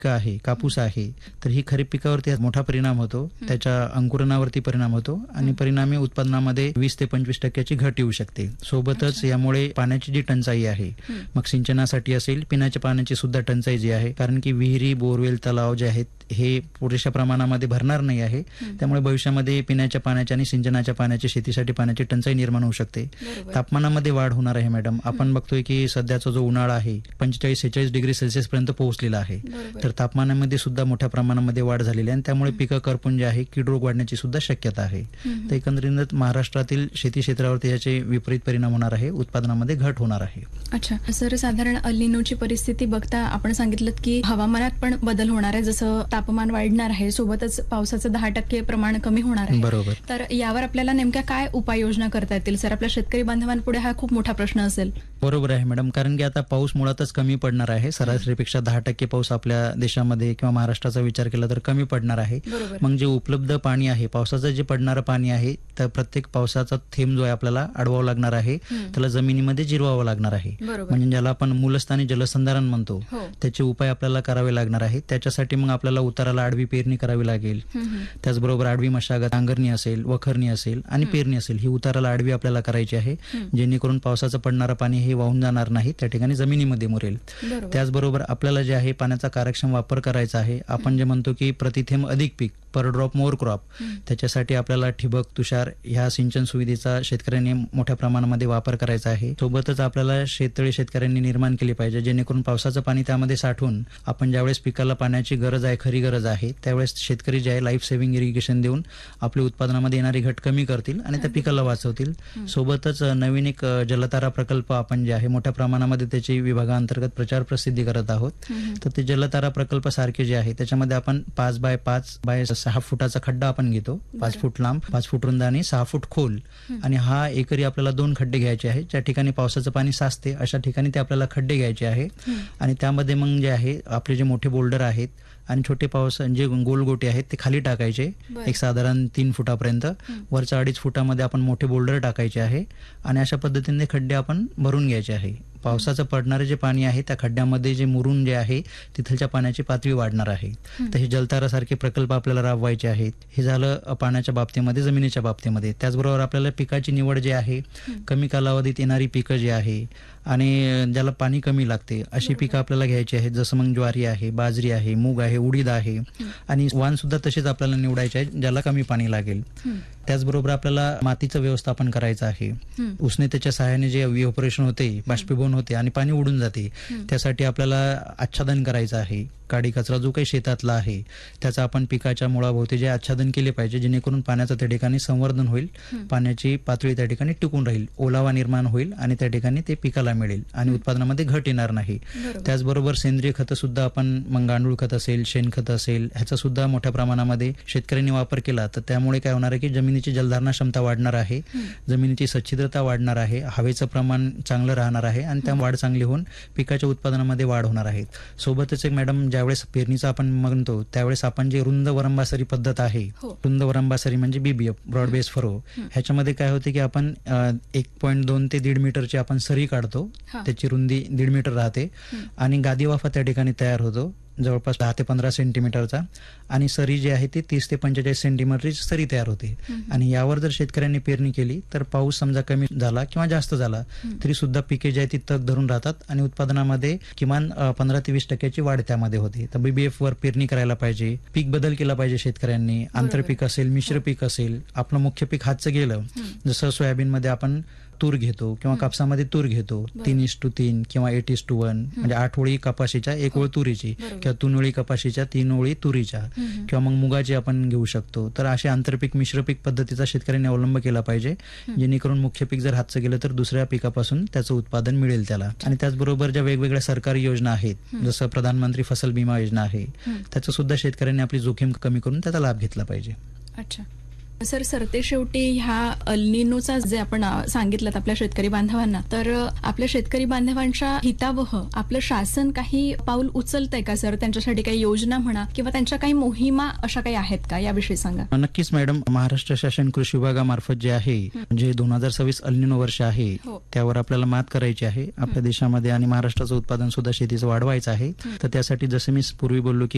आहे, कापूस आहे, तर ही खरीप पिकावरती मोठा परिणाम होतो, त्याच्या अंकुरणावरती परिणाम होतो आणि परिणामी उत्पादनामध्ये 20 ते 25% घट येऊ शकते. सोबतच यामुळे पाण्याची जी टंचाई आहे, मग सिंचनासाठी असेल, पिण्याच्या पाण्याची सुद्धा टंचाई जी आहे, कारण की विहिरी, बोरवेल, तलाव जे आहेत हे पुरेशा प्रमाणामध्ये भरणार नाही आहे, त्यामुळे भविष्यामध्ये पिण्याच्या पाण्याच्या आणि सिंचनाच्या पाण्याची, शेतीसाठी पाण्याची टंचाई निर्माण होऊ शकते. तापमानामध्ये वाढ होणार आहे मॅडम. आपण बघतोय की सध्याचा जो उन्हाळा आहे 45-46 डिग्री सेल्सिअस पर्यंत पोहोचलेला आहे, तर तापमानामध्ये सुद्धा मोठ्या प्रमाणामध्ये वाढ झालेली आहे आणि त्यामुळे पिकं करपून जे आहे कीड रोग वाढण्याची सुद्धा शक्यता आहे. तर एकंदरीत महाराष्ट्रातील शेती क्षेत्रावरती याचे विपरीत परिणाम होणार आहे, उत्पादनामध्ये घट होणार आहे. अच्छा सर, साधारण अल निनोची परिस्थिती बघता आपण सांगितलं की हवामानात पण बदल होणार आहे, जसं तापमान वाढणार आहे, सोबतच पावसाचं 10% प्रमाण कमी होणार आहे. बरोबर. तर यावर आपल्याला नेमक्या काय उपाययोजना करता येतील सर? आपल्या शेतकरी बांधवांपुढे हा खूप मोठा प्रश्न असेल. बरोबर आहे मॅडम, कारण की आता पाऊस मुळातच कमी पडणार आहे. सरासरीपेक्षा 10% पाऊस आपल्या देशामध्ये किंवा महाराष्ट्राचा विचार केला तर कमी पडणार आहे. मग जे उपलब्ध पाणी आहे, पावसाचं जे पडणारं पाणी आहे, तर प्रत्येक पावसाचा थेंब जो आहे आपल्याला अडवावं लागणार आहे, त्याला जमिनीमध्ये जिरवावं लागणार आहे. म्हणजे ज्याला आपण मूलस्थानी जलसंधारण म्हणतो, त्याचे उपाय आपल्याला करावे लागणार आहेत. त्याच्यासाठी मग आपल्याला उताराला आडवी पेरणी करावी लागेल. त्याचबरोबर आडवी मशागत, नांगरणी असेल, वखरणी असेल आणि पेरणी असेल, ही उताराला आडवी आपल्याला करायची आहे, जेणेकरून पावसाचं पडणारं पाणी हे वाहून जाणार नाही, त्या ठिकाणी जमिनीमध्ये मुरेल. त्याचबरोबर आपल्याला जे आहे पाण्याचा कार्यक्षम वापर करायचा आहे. आपण जे म्हणतो की प्रतिथेंब अधिक पीक, पर ड्रॉप मोर क्रॉप, त्याच्यासाठी आपल्याला ठिबक, तुषार ह्या सिंचन सुविधेचा शेतकऱ्यांनी मोठ्या प्रमाणामध्ये वापर करायचा आहे. सोबतच आपल्याला शेततळी शेतकऱ्यांनी निर्माण केली पाहिजे, जेणेकरून पावसाचं पाणी त्यामध्ये साठवून आपण ज्यावेळेस पिकाला पाण्याची गरज आहे, खरी गरज आहे, त्यावेळेस शेतकरी जे आहे लाईफ सेव्हिंग इरिगेशन देऊन आपल्या उत्पादनामध्ये येणारी घट कमी करतील आणि त्या पिकाला वाचवतील. सोबतच नवीन एक जलतारा प्रकल्प आपण जे आहे मोठ्या प्रमाणामध्ये त्याची विभागाअंतर्गत प्रचार प्रसिद्धी करत आहोत. तर ते जलतारा प्रकल्प सारखे जे आहे त्याच्यामध्ये आपण 5x5x6 फुटाचा खड्डा आपण घेतो, 5 फूट लांब, 5 फूट रुंद आणि 6 फूट खोल, आणि हा एकरी आपल्याला 2 खड्डे घ्यायचे आहेत. ज्या ठिकाणी पावसाचं पाणी साचते अशा ठिकाणी ते आपल्याला खड्डे घ्यायचे आहे आणि त्यामध्ये मग जे आहे आपले जे मोठे बोल्डर आहेत आणि छोटे पाऊस जे गोल गोटे आहेत ते खाली टाकायचे, एक साधारण 3 फुटापर्यंत. वरच्या 2.5 फुटामध्ये आपण मोठे बोल्डर टाकायचे आहे आणि अशा पद्धतीने खड्डे आपण भरून घ्यायचे आहे. पावसाचं पडणारे जे पाणी आहे त्या खड्ड्यामध्ये जे मुरून जे आहे तिथलच्या पाण्याची पातळी वाढणार आहे. तर हे जलतारासारखे प्रकल्प आपल्याला राबवायचे आहेत. हे झालं पाण्याच्या बाबतीमध्ये, जमिनीच्या बाबतीमध्ये. त्याचबरोबर आपल्याला पिकाची निवड जी आहे, कमी कालावधीत येणारी पिकं जी आहे आणि ज्याला पाणी कमी लागते अशी पिकं आपल्याला घ्यायची आहेत, जसं मग ज्वारी आहे, बाजरी आहे, मूग आहे, उडीद आहे आणि वाण सुद्धा तसेच आपल्याला निवडायचे आहेत ज्याला कमी पाणी लागेल. त्याचबरोबर आपल्याला मातीचं व्यवस्थापन करायचं आहे. उष्णतेच्या सहाय्याने जे इव्हपोरेशन होते, बाष्पीभवन होते आणि पाणी उडून जाते, त्यासाठी आपल्याला आच्छादन करायचं आहे. काडी कचरा जो काही शेतातला आहे त्याचा आपण पिकाच्या मुळाभोवती जे आच्छादन केले पाहिजे, जेणेकरून पाण्याचं त्या ठिकाणी संवर्धन होईल, पाण्याची पातळी त्या ठिकाणी टिकून राहील, ओलावा निर्माण होईल आणि त्या ठिकाणी ते पिकाला मिळेल आणि उत्पादनामध्ये घट येणार नाही. त्याचबरोबर सेंद्रिय खतं सुद्धा आपण, मग गांडूळ खत असेल, शेणखत असेल, ह्याचा सुद्धा मोठ्या प्रमाणामध्ये शेतकऱ्यांनी वापर केला तर त्यामुळे काय होणार आहे की जमिनीची जलधारणा क्षमता वाढणार आहे, जमिनीची सच्छिद्रता वाढणार आहे, हवेचं प्रमाण चांगलं राहणार आहे आणि त्या वाढ चांगली होऊन पिकाच्या उत्पादनामध्ये वाढ होणार आहे. सोबतच एक मॅडम, ज्यावेळेस पेरणीचा आपण म्हणतो त्यावेळेस आपण जे रुंद वरंबासरी पद्धत आहे, रुंद वरंबासरी म्हणजे BBF, ब्रॉड बेस फरो, ह्याच्यामध्ये काय होते की आपण 1.2 ते 1.5 मीटरची आपण सरी काढतो, त्याची रुंदी 1.5 मीटर राहते आणि गादी वाफा त्या ठिकाणी तयार होतो जवळपास 10 ते 15 सेंटीमीटरचा, आणि सरी जी आहे ती 30 ते 45 सेंटीमीटरची सरी तयार होते. आणि यावर जर शेतकऱ्यांनी पेरणी केली तर पाऊस समजा कमी झाला किंवा जास्त झाला तरी सुद्धा पिके जी आहे ती तग धरून राहतात आणि उत्पादनामध्ये किमान 15 ते 20% वाढ त्यामध्ये होते. तर BBF वर पेरणी करायला पाहिजे. पीक बदल केला पाहिजे शेतकऱ्यांनी. आंतरपीक असेल, मिश्र पीक असेल. आपलं मुख्य पीक हातचं गेलं, जसं सोयाबीनमध्ये आपण तूर घेतो किंवा कापसामध्ये तूर घेतो, 3:3 किंवा 8:1, म्हणजे 8 ओळी कपाशीच्या 1 ओळ तुरीची, किंवा 3 ओळी कपाशीच्या 3 ओळी तुरीच्या, किंवा मग मुगाची आपण घेऊ शकतो. तर असे आंतरपीक, मिश्र पीक पद्धतीचा शेतकऱ्यांनी अवलंब केला पाहिजे, जेणेकरून मुख्य पीक जर हातचं गेलं तर दुसऱ्या पिकापासून त्याचं उत्पादन मिळेल त्याला. आणि त्याचबरोबर ज्या वेगवेगळ्या सरकारी योजना आहेत, जसं प्रधानमंत्री फसल बीमा योजना आहे, त्याचं सुद्धा शेतकऱ्यांनी आपली जोखीम कमी करून त्याचा लाभ घेतला पाहिजे. अच्छा सर, सरते शेवटी ह्या अल निनोचा जे आपण सांगितलं आपल्या शेतकरी बांधवांना, तर आपल्या शेतकरी बांधवांच्या हितावह आपलं शासन काही पाऊल उचलतंय का सर? त्यांच्यासाठी काही योजना म्हणा किंवा त्यांच्या काही मोहिमा अशा काही आहेत का, याविषयी सांगा. नक्कीच मॅडम, महाराष्ट्र शासन कृषी विभागामार्फत जे आहे, जे 2026 अल निनो वर्ष आहे त्यावर आपल्याला मात करायची आहे आपल्या देशामध्ये, आणि महाराष्ट्राचं उत्पादन सुद्धा शेतीचं वाढवायचं आहे. तर त्यासाठी जसं मी पूर्वी बोललो की